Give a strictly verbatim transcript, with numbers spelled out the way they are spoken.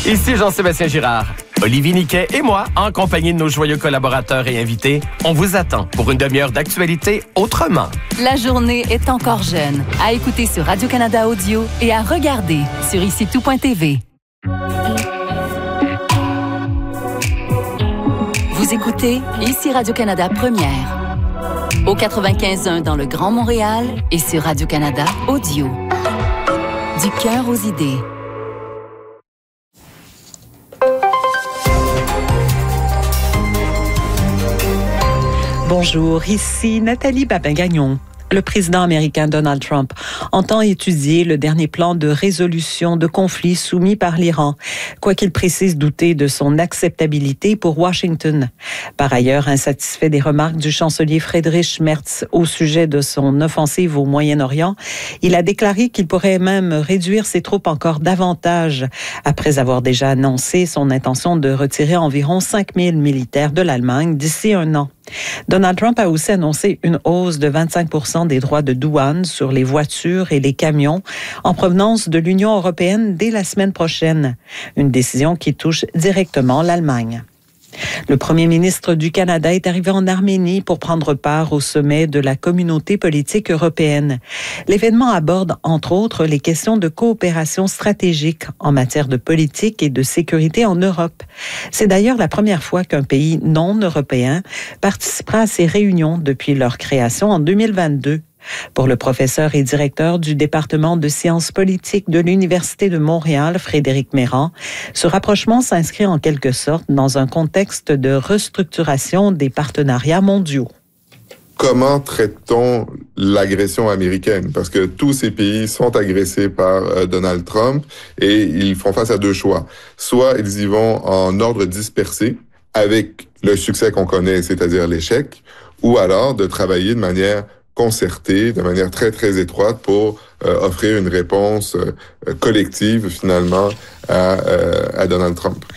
Ici Jean-Sébastien Girard. Olivier Niquet et moi, en compagnie de nos joyeux collaborateurs et invités, on vous attend pour une demi-heure d'actualité autrement. La journée est encore jeune. À écouter sur Radio-Canada Audio et à regarder sur ici tout point t v. Vous écoutez ici Radio-Canada Première. Au quatre-vingt-quinze un dans le Grand Montréal et sur Radio-Canada Audio. Du cœur aux idées. Bonjour, ici Nathalie Babin-Gagnon. Le président américain Donald Trump entend étudier le dernier plan de résolution de conflit soumis par l'Iran, quoiqu'il précise douter de son acceptabilité pour Washington. Par ailleurs, insatisfait des remarques du chancelier Friedrich Merz au sujet de son offensive au Moyen-Orient, il a déclaré qu'il pourrait même réduire ses troupes encore davantage, après avoir déjà annoncé son intention de retirer environ cinq mille militaires de l'Allemagne d'ici un an. Donald Trump a aussi annoncé une hausse de vingt-cinq pour cent des droits de douane sur les voitures et les camions en provenance de l'Union européenne dès la semaine prochaine, une décision qui touche directement l'Allemagne. Le premier ministre du Canada est arrivé en Arménie pour prendre part au sommet de la communauté politique européenne. L'événement aborde, entre autres, les questions de coopération stratégique en matière de politique et de sécurité en Europe. C'est d'ailleurs la première fois qu'un pays non européen participera à ces réunions depuis leur création en deux mille vingt-deux. Pour le professeur et directeur du département de sciences politiques de l'Université de Montréal, Frédéric Méran, ce rapprochement s'inscrit en quelque sorte dans un contexte de restructuration des partenariats mondiaux. Comment traite-t-on l'agression américaine? Parce que tous ces pays sont agressés par euh, Donald Trump et ils font face à deux choix. Soit ils y vont en ordre dispersé avec le succès qu'on connaît, c'est-à-dire l'échec, ou alors de travailler de manière concertée, de manière très, très étroite pour euh, offrir une réponse euh, collective, finalement, à, euh, à Donald Trump.